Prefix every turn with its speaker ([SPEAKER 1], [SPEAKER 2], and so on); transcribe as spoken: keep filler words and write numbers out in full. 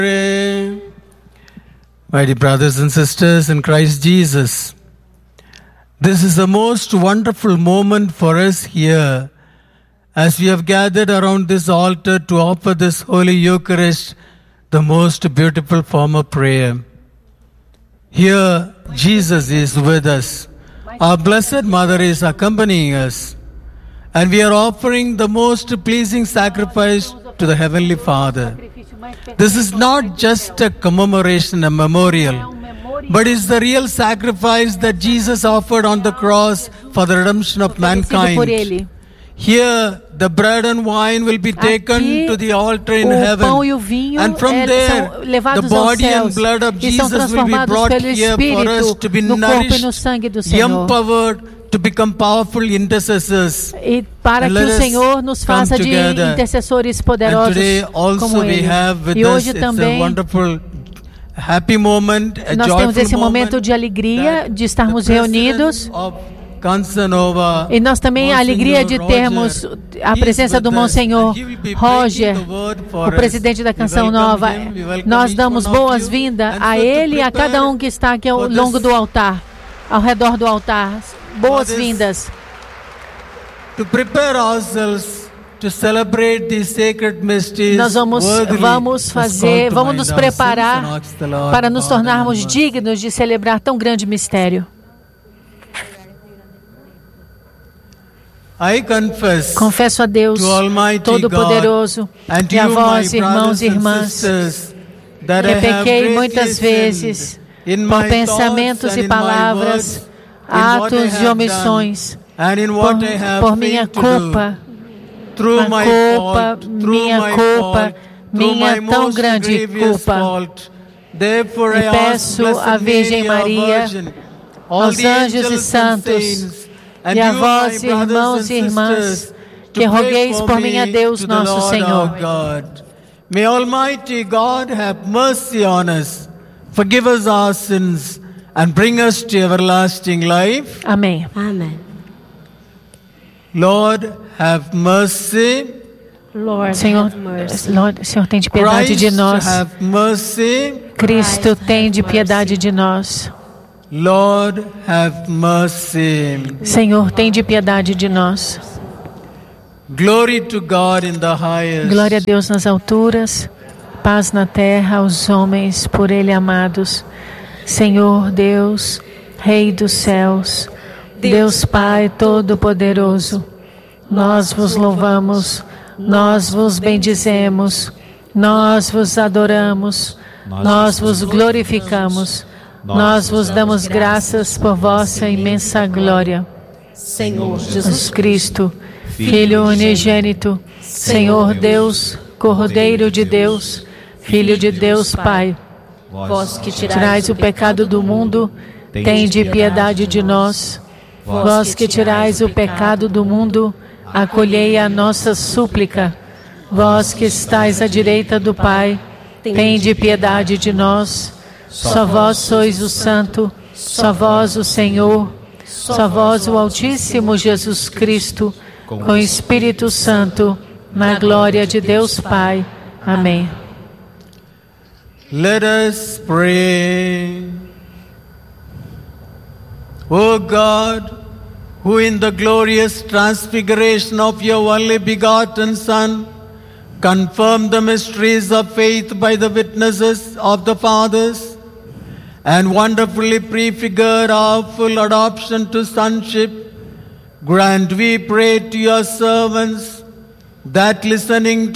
[SPEAKER 1] My dear brothers and sisters in Christ Jesus, this is the most wonderful moment for us here as we have gathered around this altar to offer this Holy Eucharist, the most beautiful form of prayer. Here, Jesus is with us. Our Blessed Mother is accompanying us. And we are offering the most pleasing sacrifice to the Heavenly Father. This is not just a commemoration, a memorial, but it's the real sacrifice that Jesus offered on the cross for the redemption of mankind. Here, the bread and wine will be taken
[SPEAKER 2] Aqui,
[SPEAKER 1] to the altar in
[SPEAKER 2] o
[SPEAKER 1] heaven.
[SPEAKER 2] pão e o vinho
[SPEAKER 1] And from
[SPEAKER 2] é,
[SPEAKER 1] there,
[SPEAKER 2] são levados
[SPEAKER 1] the body
[SPEAKER 2] aos céus
[SPEAKER 1] and blood of
[SPEAKER 2] e são
[SPEAKER 1] Jesus will be
[SPEAKER 2] transformados
[SPEAKER 1] brought
[SPEAKER 2] pelo
[SPEAKER 1] here for us
[SPEAKER 2] Espírito
[SPEAKER 1] to be
[SPEAKER 2] no corpo e no
[SPEAKER 1] nourished,
[SPEAKER 2] sangue do Senhor.
[SPEAKER 1] empowered to become powerful intercessors.
[SPEAKER 2] E para
[SPEAKER 1] And
[SPEAKER 2] que
[SPEAKER 1] let
[SPEAKER 2] o
[SPEAKER 1] us
[SPEAKER 2] Senhor nos
[SPEAKER 1] come
[SPEAKER 2] faça de
[SPEAKER 1] together.
[SPEAKER 2] intercessores poderosos
[SPEAKER 1] And today also
[SPEAKER 2] como
[SPEAKER 1] we
[SPEAKER 2] Ele.
[SPEAKER 1] have with
[SPEAKER 2] E
[SPEAKER 1] us,
[SPEAKER 2] hoje
[SPEAKER 1] it's a
[SPEAKER 2] também
[SPEAKER 1] wonderful, happy moment, a
[SPEAKER 2] nós temos
[SPEAKER 1] joyful
[SPEAKER 2] esse momento
[SPEAKER 1] moment
[SPEAKER 2] de alegria
[SPEAKER 1] that
[SPEAKER 2] de estarmos
[SPEAKER 1] the
[SPEAKER 2] reunidos.
[SPEAKER 1] president of Cansanova,
[SPEAKER 2] E nós também a alegria de termos a presença do Monsenhor Roger, o presidente da Canção Nova. Nós damos boas-vindas a ele e a cada um que está aqui ao longo do altar, ao redor do altar. Boas-vindas.
[SPEAKER 1] To prepare ourselves to celebrate these sacred mysteries,
[SPEAKER 2] nós vamos, vamos fazer, vamos nos preparar para nos tornarmos dignos de celebrar tão grande mistério.
[SPEAKER 1] I confess
[SPEAKER 2] Confesso a Deus Todo-Poderoso e a vós, irmãos e irmãs, que pequei muitas vezes por pensamentos e palavras, atos e omissões, por, por minha culpa, a culpa, minha culpa, minha tão grande culpa. E peço à Virgem Maria, aos anjos e santos, e a vós, irmãos e irmãs, que rogueis por mim a Deus nosso Senhor.
[SPEAKER 1] May Almighty God have mercy on us, forgive us our sins, and bring us to everlasting life.
[SPEAKER 2] Amém.
[SPEAKER 3] Amém.
[SPEAKER 1] Lord, have mercy.
[SPEAKER 2] Lord, Senhor, have mercy. Lord, Senhor, tem de piedade de nós.
[SPEAKER 1] Have mercy.
[SPEAKER 2] Cristo, tem de piedade de nós.
[SPEAKER 1] Lord, have mercy.
[SPEAKER 2] Senhor, tem de piedade de nós.
[SPEAKER 1] Glory to God in the highest.
[SPEAKER 2] Glória a Deus nas alturas, paz na terra aos homens por Ele amados. Senhor Deus, Rei dos céus, Deus Pai Todo-Poderoso, nós vos louvamos, nós vos bendizemos, nós vos adoramos, nós vos glorificamos. Nós vos damos graças por vossa imensa glória.
[SPEAKER 3] Senhor
[SPEAKER 2] Jesus Cristo, Filho unigênito, Senhor Deus, Cordeiro de Deus, Filho de Deus Pai,
[SPEAKER 3] vós que
[SPEAKER 2] tirais o pecado do mundo, tende piedade de nós. Vós que tirais o pecado do mundo, acolhei a nossa súplica. Vós que estais à direita do Pai, tende piedade de nós. Só vós sois o Santo, só vós o Senhor, só vós o Altíssimo Jesus Cristo, com o Espírito Santo, na glória de Deus Pai. Amém.
[SPEAKER 1] Let us pray. O God, who in the glorious transfiguration of your only begotten Son, confirmed the mysteries of faith by the witnesses of the fathers, and wonderfully prefigured our full adoption to sonship, grant, we pray, to your servants that listening